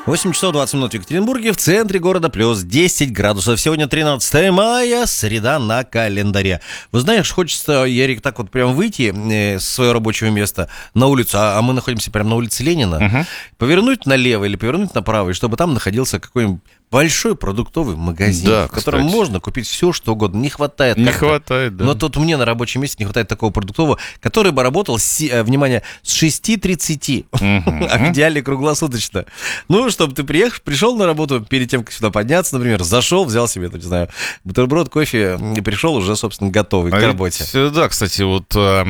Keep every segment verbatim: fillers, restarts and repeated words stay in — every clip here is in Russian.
восемь часов двадцать минут в Екатеринбурге, в центре города плюс десять градусов. Сегодня тринадцатое мая, среда на календаре. Вы знаешь, хочется, Ярик, так вот прям выйти э, с своего рабочего места на улицу, а, а мы находимся прямо на улице Ленина, uh-huh. повернуть налево или повернуть направо, и чтобы там находился какой-нибудь большой продуктовый магазин, да, в котором кстати. можно купить все, что угодно. Не хватает. Не как-то. хватает, да. Но тут мне на рабочем месте не хватает такого продуктового, который бы работал, с, внимание, с шести тридцати, uh-huh. а в идеале круглосуточно. Ну, чтобы ты приехал, пришел на работу, перед тем, как сюда подняться, например, зашел, взял себе, не знаю, бутерброд, кофе, и пришел уже, собственно, готовый а к работе. Ведь, да, кстати, вот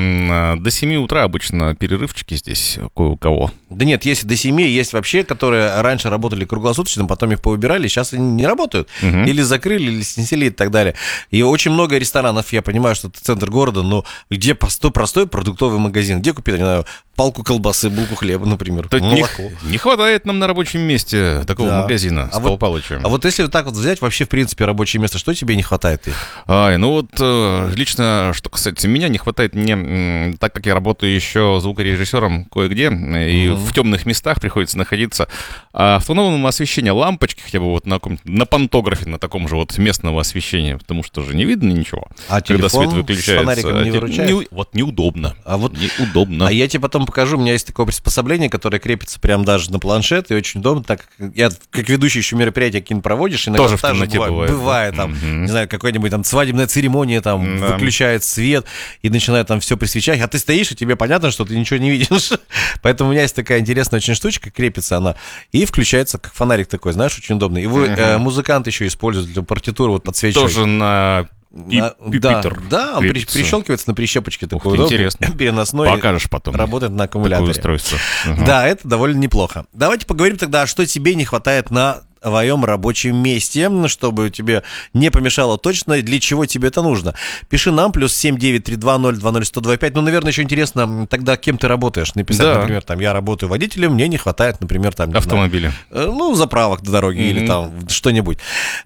э, до семи утра обычно перерывчики здесь кое у кого. Да нет, есть до семи, есть вообще, которые раньше работали круглосуточно, потом их поубирали, сейчас они не работают. Угу. Или закрыли, или снесли и так далее. И очень много ресторанов, я понимаю, что это центр города, но где простой, простой продуктовый магазин? Где купить, не знаю, палку колбасы, булку хлеба, например, Тут молоко? Не, не хватает нам на рабочем месте такого да. магазина а с вот, Павлом а вот если вот так вот взять, вообще, в принципе, рабочее место, что тебе не хватает? Ай, ну вот лично, что касается меня, не хватает мне, так как я работаю еще звукорежиссером кое-где, и угу. в темных местах приходится находиться, а автономного освещения, лампочки хотя бы вот на, на пантографе, на таком же вот местного освещения, потому что же не видно ничего. А когда телефон свет выключается, с фонариком не выручает? Не, вот неудобно. А вот неудобно. А я тебе потом покажу, у меня есть такое приспособление, которое крепится прям даже на планшет, и очень удобно, так как я как ведущий еще мероприятия какие-нибудь проводишь, иногда тоже в темноте бывает, бывает. Бывает, там, mm-hmm. не знаю, какая-нибудь там свадебная церемония, там, да. выключает свет, и начинает там все присвечать, а ты стоишь, и тебе понятно, что ты ничего не видишь. Поэтому у меня есть такая интересная очень штучка, крепится она, и включается как фонарик такой, знаешь, очень удобный. Его mm-hmm. э, музыкант еще использует для партитуры, вот подсвечивать. Тоже на... И, на, да, да, он при, прищелкивается на прищепочке такой удобный, интересно. Переносной. Покажешь потом. Работает на аккумуляторе. Устройство. Угу. Да, это довольно неплохо. Давайте поговорим тогда, что тебе не хватает на твоем рабочем месте, чтобы тебе не помешало точно, для чего тебе это нужно. Пиши нам, плюс семь девять три два ноль два ноль сто два пять. Ну, наверное, еще интересно тогда, кем ты работаешь. Написать, да. например, там, я работаю водителем, мне не хватает, например, там... Автомобиля. Знаю, ну, заправок до дороги mm-hmm. или там что-нибудь.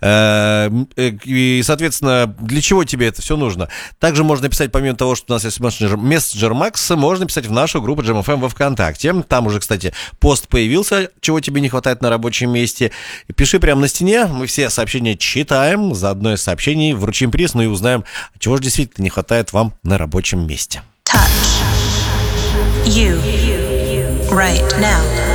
И, соответственно, для чего тебе это все нужно? Также можно писать, помимо того, что у нас есть мессенджер, мессенджер Макс, можно писать в нашу группу джем эф эм во ВКонтакте. Там уже, кстати, пост появился, чего тебе не хватает на рабочем месте. Пиши прямо на стене, мы все сообщения читаем, за одно из сообщений вручим приз, ну и узнаем, чего же действительно не хватает вам на рабочем месте. Touch. You. Right now.